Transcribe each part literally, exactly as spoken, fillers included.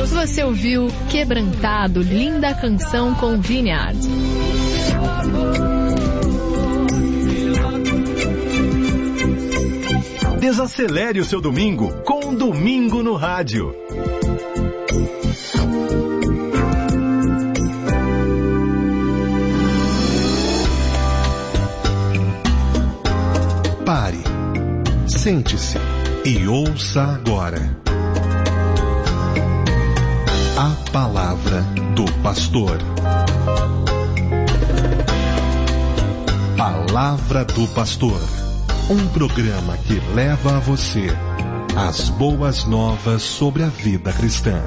Você ouviu Quebrantado, linda canção com Vineyard. Desacelere o seu domingo com Domingo no Rádio. Pare, sente-se e ouça agora a palavra do pastor. Palavra do Pastor, um programa que leva a você as boas novas sobre a vida cristã.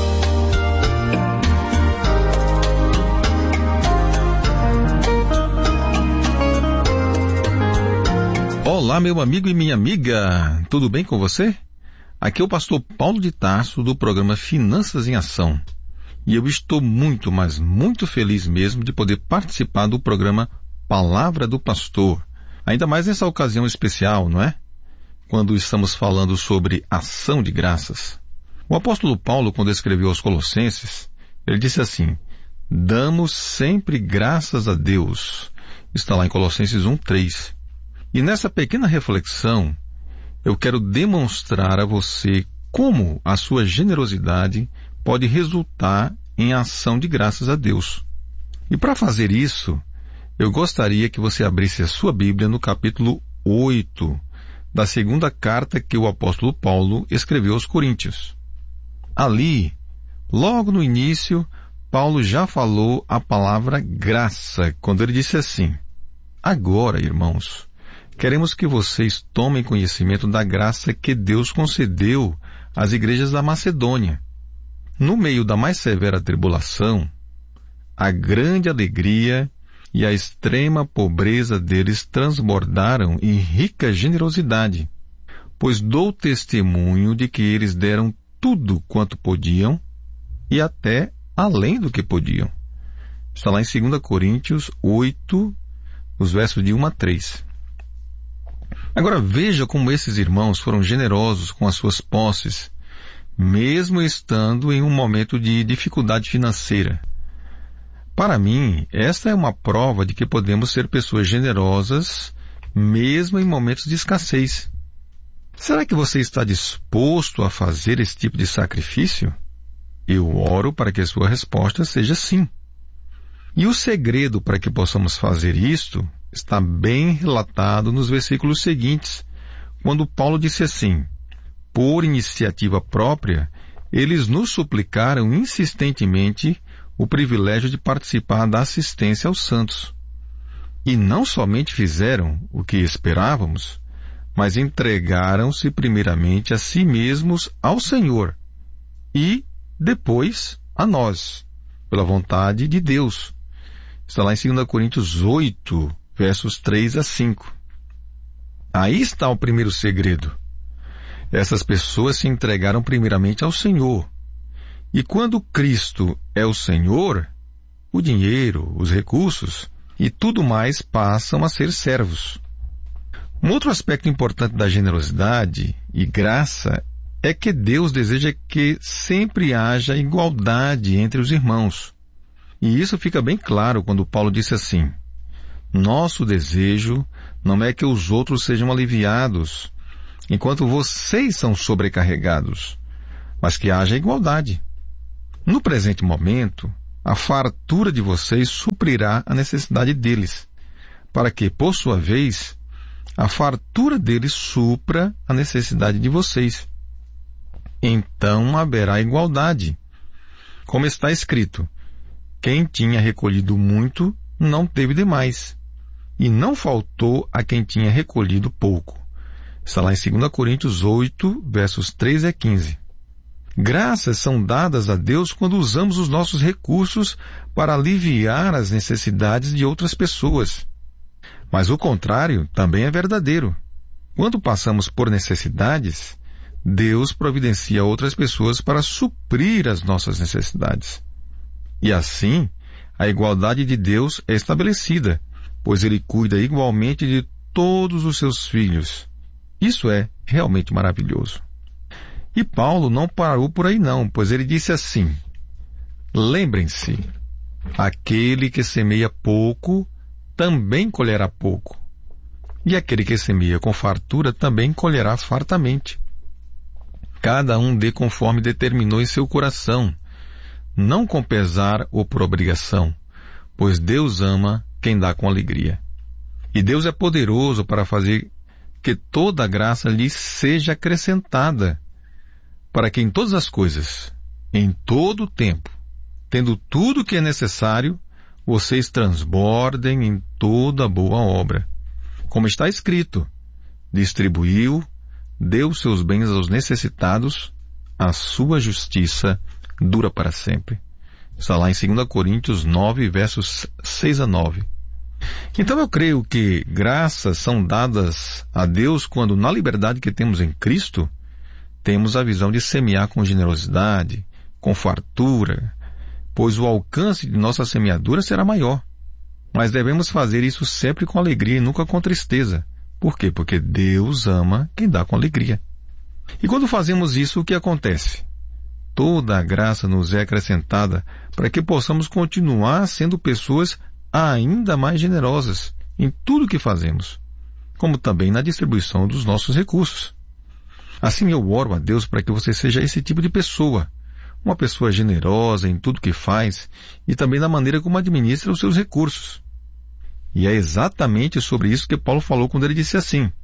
Olá, meu amigo e minha amiga, tudo bem com você? Aqui é o pastor Paulo de Tarso do programa Finanças em Ação. E eu estou muito, mas muito feliz mesmo de poder participar do programa Palavra do Pastor. Ainda mais nessa ocasião especial, não é? Quando estamos falando sobre ação de graças. O apóstolo Paulo, quando escreveu aos Colossenses, ele disse assim: damos sempre graças a Deus. Está lá em Colossenses um, três. E nessa pequena reflexão, eu quero demonstrar a você como a sua generosidade pode resultar em ação de graças a Deus. E para fazer isso, eu gostaria que você abrisse a sua Bíblia no capítulo oito da segunda carta que o apóstolo Paulo escreveu aos Coríntios. Ali, logo no início, Paulo já falou a palavra graça, quando ele disse assim: agora, irmãos, queremos que vocês tomem conhecimento da graça que Deus concedeu às igrejas da Macedônia. No meio da mais severa tribulação, a grande alegria e a extrema pobreza deles transbordaram em rica generosidade, pois dou testemunho de que eles deram tudo quanto podiam e até além do que podiam. Está lá em segunda Coríntios oito, os versos de um a três. Agora veja como esses irmãos foram generosos com as suas posses, mesmo estando em um momento de dificuldade financeira. Para mim, esta é uma prova de que podemos ser pessoas generosas, mesmo em momentos de escassez. Será que você está disposto a fazer esse tipo de sacrifício? Eu oro para que a sua resposta seja sim. E o segredo para que possamos fazer isto está bem relatado nos versículos seguintes, quando Paulo disse assim: por iniciativa própria, eles nos suplicaram insistentemente o privilégio de participar da assistência aos santos. E não somente fizeram o que esperávamos, mas entregaram-se primeiramente a si mesmos ao Senhor e depois a nós, pela vontade de Deus. Está lá em segunda Coríntios oito, versos três a cinco. Aí está o primeiro segredo. Essas pessoas se entregaram primeiramente ao Senhor. E quando Cristo é o Senhor, o dinheiro, os recursos e tudo mais passam a ser servos. Um outro aspecto importante da generosidade e graça é que Deus deseja que sempre haja igualdade entre os irmãos. E isso fica bem claro quando Paulo disse assim: nosso desejo não é que os outros sejam aliviados, enquanto vocês são sobrecarregados, mas que haja igualdade. No presente momento, a fartura de vocês suprirá a necessidade deles, para que, por sua vez, a fartura deles supra a necessidade de vocês. Então haverá igualdade. Como está escrito: quem tinha recolhido muito, não teve demais, e não faltou a quem tinha recolhido pouco. Está lá em segunda Coríntios oito, versos três a quinze. Graças são dadas a Deus quando usamos os nossos recursos para aliviar as necessidades de outras pessoas. Mas o contrário também é verdadeiro. Quando passamos por necessidades, Deus providencia outras pessoas para suprir as nossas necessidades. E assim, a igualdade de Deus é estabelecida, pois Ele cuida igualmente de todos os seus filhos. Isso é realmente maravilhoso. E Paulo não parou por aí não, pois ele disse assim: lembrem-se, aquele que semeia pouco também colherá pouco, e aquele que semeia com fartura também colherá fartamente. Cada um dê conforme determinou em seu coração, não com pesar ou por obrigação, pois Deus ama quem dá com alegria. E Deus é poderoso para fazer que toda a graça lhe seja acrescentada, para que em todas as coisas, em todo o tempo, tendo tudo o que é necessário, vocês transbordem em toda boa obra. Como está escrito, distribuiu, deu seus bens aos necessitados, a sua justiça dura para sempre. Está lá em dois Coríntios nove, versos seis a nove. Então eu creio que graças são dadas a Deus quando, na liberdade que temos em Cristo, temos a visão de semear com generosidade, com fartura, pois o alcance de nossa semeadura será maior. Mas devemos fazer isso sempre com alegria e nunca com tristeza. Por quê? Porque Deus ama quem dá com alegria. E quando fazemos isso, o que acontece? Toda a graça nos é acrescentada para que possamos continuar sendo pessoas ainda mais generosas em tudo o que fazemos, como também na distribuição dos nossos recursos. Assim eu oro a Deus para que você seja esse tipo de pessoa, uma pessoa generosa em tudo que faz e também na maneira como administra os seus recursos. E é exatamente sobre isso que Paulo falou quando ele disse assim: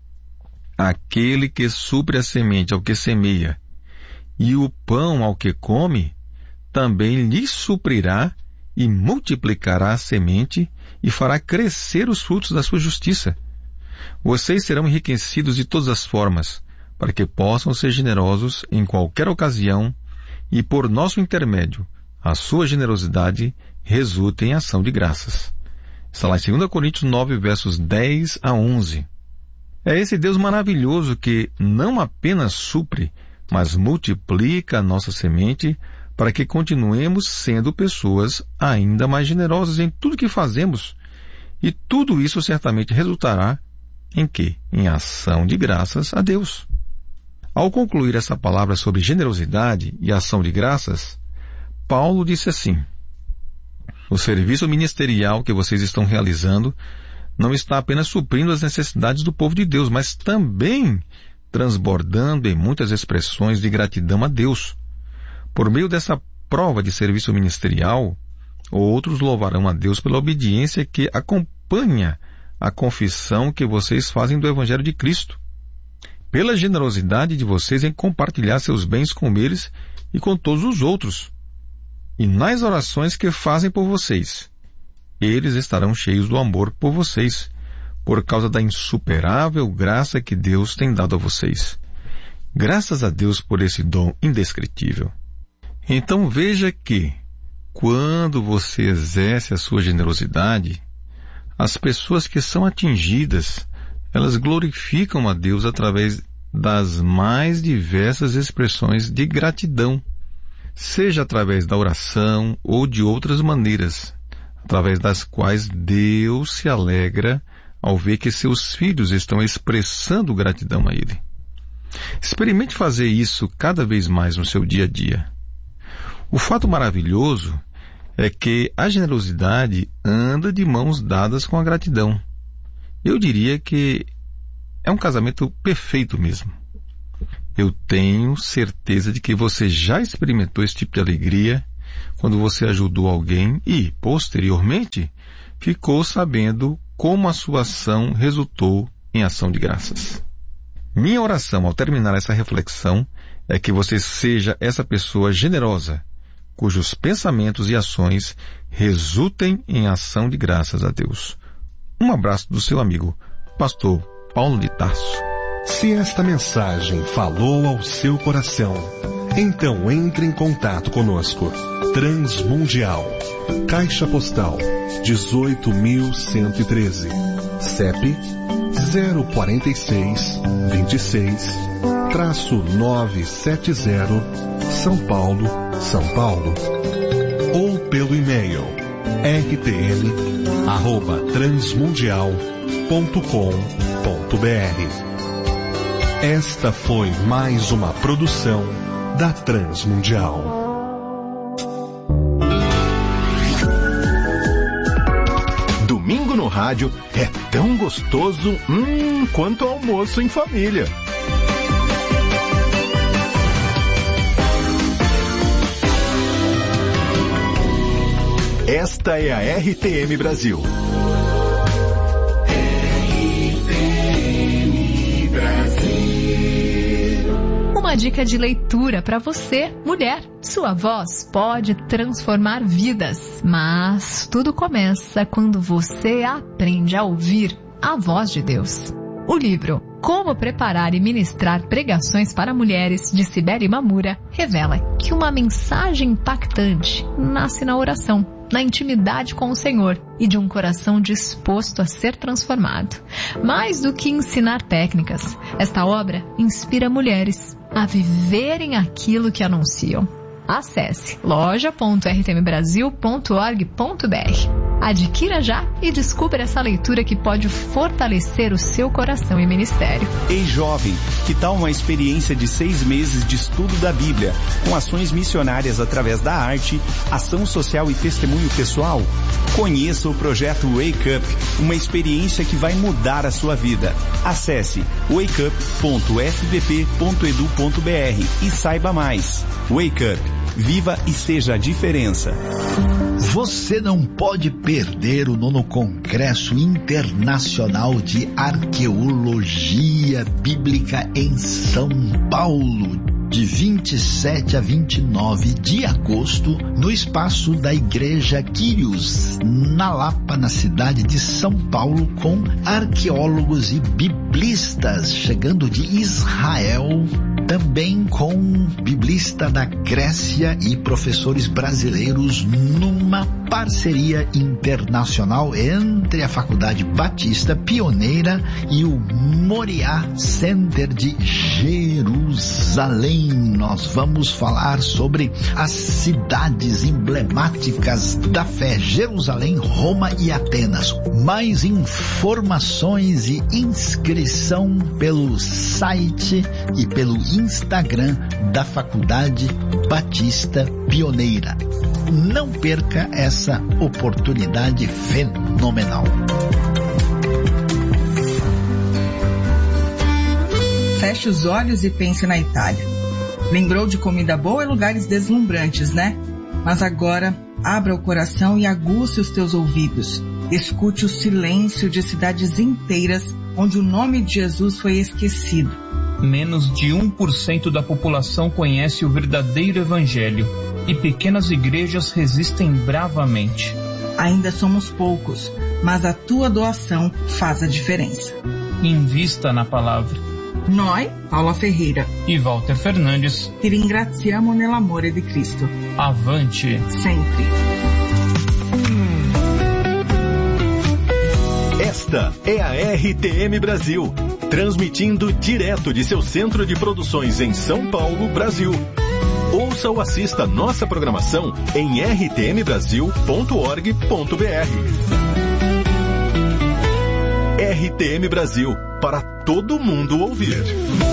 aquele que supre a semente ao que semeia e o pão ao que come, também lhe suprirá e multiplicará a semente e fará crescer os frutos da sua justiça. Vocês serão enriquecidos de todas as formas, para que possam ser generosos em qualquer ocasião e, por nosso intermédio, a sua generosidade resulte em ação de graças. Está lá em dois Coríntios nove, versos dez a onze. É esse Deus maravilhoso que não apenas supre, mas multiplica a nossa semente para que continuemos sendo pessoas ainda mais generosas em tudo que fazemos. E tudo isso certamente resultará em quê? Em ação de graças a Deus. Ao concluir essa palavra sobre generosidade e ação de graças, Paulo disse assim: o serviço ministerial que vocês estão realizando não está apenas suprindo as necessidades do povo de Deus, mas também transbordando em muitas expressões de gratidão a Deus. Por meio dessa prova de serviço ministerial, outros louvarão a Deus pela obediência que acompanha a confissão que vocês fazem do Evangelho de Cristo, pela generosidade de vocês em compartilhar seus bens com eles e com todos os outros, e nas orações que fazem por vocês. Eles estarão cheios do amor por vocês, por causa da insuperável graça que Deus tem dado a vocês. Graças a Deus por esse dom indescritível. Então veja que, quando você exerce a sua generosidade, as pessoas que são atingidas, elas glorificam a Deus através das mais diversas expressões de gratidão, seja através da oração ou de outras maneiras, através das quais Deus se alegra ao ver que seus filhos estão expressando gratidão a Ele. Experimente fazer isso cada vez mais no seu dia a dia. O fato maravilhoso é que a generosidade anda de mãos dadas com a gratidão. Eu diria que é um casamento perfeito mesmo. Eu tenho certeza de que você já experimentou esse tipo de alegria quando você ajudou alguém e, posteriormente, ficou sabendo como a sua ação resultou em ação de graças. Minha oração ao terminar essa reflexão é que você seja essa pessoa generosa, cujos pensamentos e ações resultem em ação de graças a Deus. Um abraço do seu amigo, Pastor Paulo de Tarso. Se esta mensagem falou ao seu coração, então entre em contato conosco. Transmundial, Caixa Postal dezoito mil cento e treze, C E P zero quarenta e seis, vinte e seis, novecentos e setenta, São Paulo, São Paulo. Ou pelo e-mail r t l arroba transmundial ponto com ponto b r. Esta foi mais uma produção da Transmundial. Domingo no rádio é tão gostoso hum, quanto almoço em família. Esta é a R T M Brasil. Uma dica de leitura para você, mulher. Sua voz pode transformar vidas, mas tudo começa quando você aprende a ouvir a voz de Deus. O livro Como Preparar e Ministrar Pregações para Mulheres, de Cibele Mamura, revela que uma mensagem impactante nasce na oração, na intimidade com o Senhor e de um coração disposto a ser transformado. Mais do que ensinar técnicas, esta obra inspira mulheres a viverem aquilo que anunciam. Acesse loja ponto r t m brasil ponto org ponto b r. Adquira já e descubra essa leitura que pode fortalecer o seu coração e ministério. Ei, jovem, que tal uma experiência de seis meses de estudo da Bíblia, com ações missionárias através da arte, ação social e testemunho pessoal? Conheça o projeto Wake Up, uma experiência que vai mudar a sua vida. Acesse wake up ponto f b p ponto e d u ponto b r e saiba mais. Wake Up. Viva e seja a diferença. Você não pode perder o nono Congresso Internacional de Arqueologia Bíblica em São Paulo, de vinte e sete a vinte e nove de agosto, no espaço da Igreja Quírios, na Lapa, na cidade de São Paulo, com arqueólogos e biblistas chegando de Israel, também com biblista da Grécia e professores brasileiros, numa parceria internacional entre a Faculdade Batista Pioneira e o Moriá Center de Jerusalém. Nós vamos falar sobre as cidades emblemáticas da fé: Jerusalém, Roma e Atenas. Mais informações e inscrição pelo site e pelo Instagram da Faculdade Batista Pioneira. Não perca essa oportunidade fenomenal. Feche os olhos e pense na Itália. Lembrou de comida boa e lugares deslumbrantes, né? Mas agora, abra o coração e aguce os teus ouvidos. Escute o silêncio de cidades inteiras onde o nome de Jesus foi esquecido. Menos de um por cento da população conhece o verdadeiro evangelho e pequenas igrejas resistem bravamente. Ainda somos poucos, mas a tua doação faz a diferença. Invista na palavra. Noi, Paula Ferreira e Walter Fernandes, ti ringraziamo nell'amore di Cristo. Avante! Sempre. Esta é a R T M Brasil, transmitindo direto de seu centro de produções em São Paulo, Brasil. Ouça ou assista nossa programação em r t m brasil ponto org ponto b r. R T M Brasil, para todo mundo ouvir.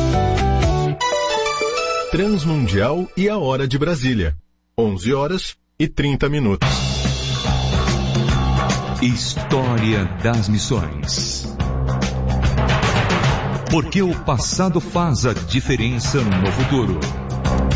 Transmundial e a hora de Brasília, onze horas e trinta minutos. História das Missões. Porque o passado faz a diferença no futuro.